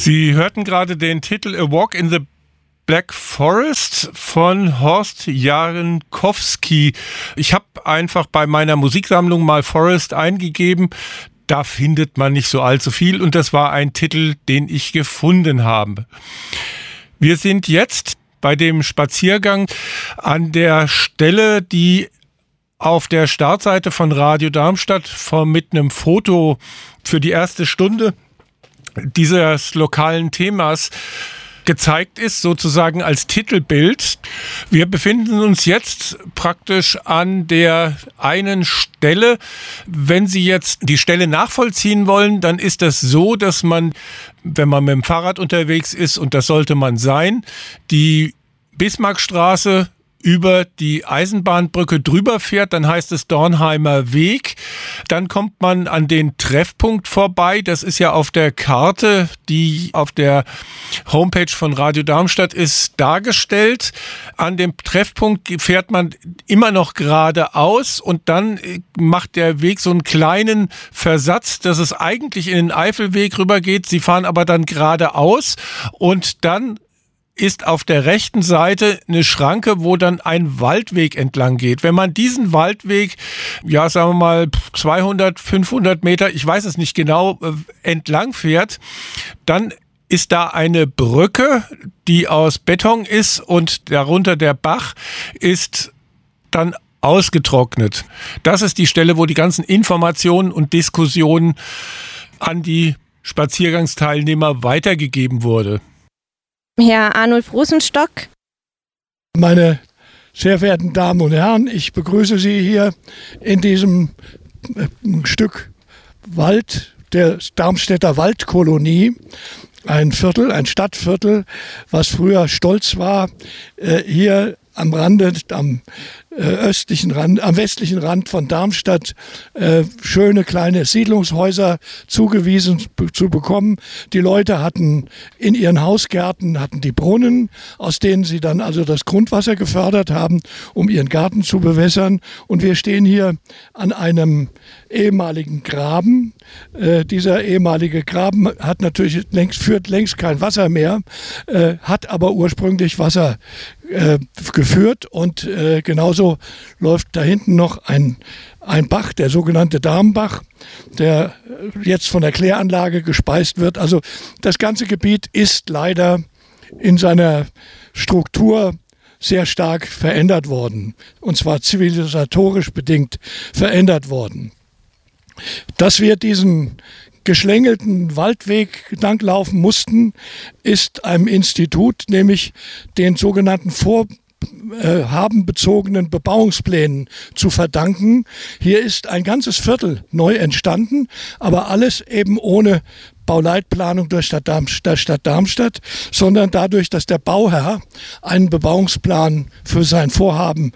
Sie hörten gerade den Titel A Walk in the Black Forest von Horst Jarenkowski. Ich habe einfach bei meiner Musiksammlung mal Forest eingegeben. Da findet man nicht so allzu viel und das war ein Titel, den ich gefunden habe. Wir sind jetzt bei dem Spaziergang an der Stelle, die auf der Startseite von Radio Darmstadt mit einem Foto für die erste Stunde dieses lokalen Themas gezeigt ist, sozusagen als Titelbild. Wir befinden uns jetzt praktisch an der einen Stelle. Wenn Sie jetzt die Stelle nachvollziehen wollen, dann ist das so, dass man, wenn man mit dem Fahrrad unterwegs ist, und das sollte man sein, die Bismarckstraße über die Eisenbahnbrücke drüber fährt, dann heißt es Dornheimer Weg. Dann kommt man an den Treffpunkt vorbei. Das ist ja auf der Karte, die auf der Homepage von Radio Darmstadt ist, dargestellt. An dem Treffpunkt fährt man immer noch geradeaus und dann macht der Weg so einen kleinen Versatz, dass es eigentlich in den Eifelweg rübergeht. Sie fahren aber dann geradeaus und dann ist auf der rechten Seite eine Schranke, wo dann ein Waldweg entlang geht. Wenn man diesen Waldweg, ja, sagen wir mal 200, 500 Meter, ich weiß es nicht genau, entlang fährt, dann ist da eine Brücke, die aus Beton ist und darunter der Bach ist dann ausgetrocknet. Das ist die Stelle, wo die ganzen Informationen und Diskussionen an die Spaziergangsteilnehmer weitergegeben wurde. Herr Arnulf Rosenstock. Meine sehr verehrten Damen und Herren, ich begrüße Sie hier in diesem Stück Wald der Darmstädter Waldkolonie. Ein Viertel, ein Stadtviertel, was früher stolz war, hier am Rande, am westlichen Rand von Darmstadt schöne kleine Siedlungshäuser zugewiesen zu bekommen. Die Leute hatten in ihren Hausgärten die Brunnen, aus denen sie dann also das Grundwasser gefördert haben, um ihren Garten zu bewässern. Und wir stehen hier an einem ehemaligen Graben. Dieser ehemalige Graben führt längst kein Wasser mehr, hat aber ursprünglich Wasser geführt und genauso läuft da hinten noch ein Bach, der sogenannte Darmbach, der jetzt von der Kläranlage gespeist wird. Also das ganze Gebiet ist leider in seiner Struktur sehr stark verändert worden, und zwar zivilisatorisch bedingt verändert worden. Dass wir diesen geschlängelten Waldweg entlanglaufen mussten, ist einem Institut, nämlich den sogenannten vorhabenbezogenen Bebauungsplänen zu verdanken. Hier ist ein ganzes Viertel neu entstanden, aber alles eben ohne Bauleitplanung der Stadt Darmstadt, sondern dadurch, dass der Bauherr einen Bebauungsplan für sein Vorhaben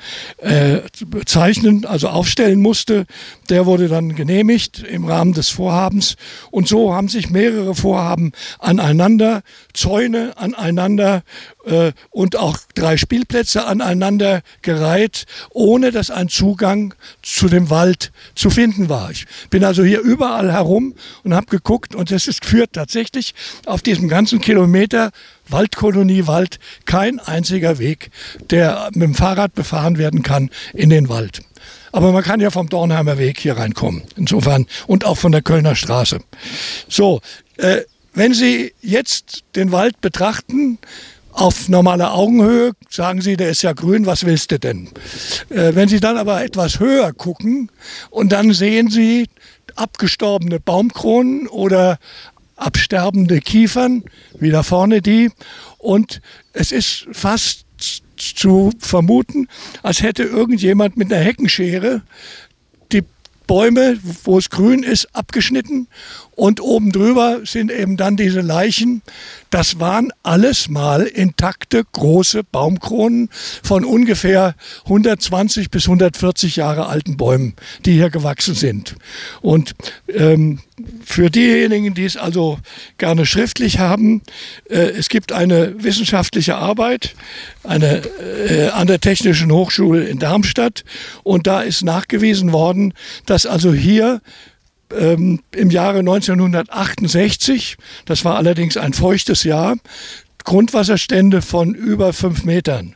aufstellen musste. Der wurde dann genehmigt im Rahmen des Vorhabens und so haben sich mehrere Vorhaben aneinander, Zäune aneinander und auch 3 Spielplätze aneinander gereiht, ohne dass ein Zugang zu dem Wald zu finden war. Ich bin also hier überall herum und habe geguckt und es führt tatsächlich auf diesem ganzen Kilometer Waldkolonie Wald kein einziger Weg, der mit dem Fahrrad befahren werden kann in den Wald. Aber man kann ja vom Dornheimer Weg hier reinkommen, insofern, und auch von der Kölner Straße. So, wenn Sie jetzt den Wald betrachten, auf normaler Augenhöhe, sagen Sie, der ist ja grün, was willst du denn? Wenn Sie dann aber etwas höher gucken und dann sehen Sie abgestorbene Baumkronen oder absterbende Kiefern, wie da vorne die, und es ist fast zu vermuten, als hätte irgendjemand mit einer Heckenschere die Bäume, wo es grün ist, abgeschnitten und oben drüber sind eben dann diese Leichen. Das waren alles mal intakte große Baumkronen von ungefähr 120 bis 140 Jahre alten Bäumen, die hier gewachsen sind. Und für diejenigen, die es also gerne schriftlich haben, es gibt eine wissenschaftliche Arbeit an der Technischen Hochschule in Darmstadt und da ist nachgewiesen worden, dass also hier im Jahre 1968, das war allerdings ein feuchtes Jahr, Grundwasserstände von über 5 Metern.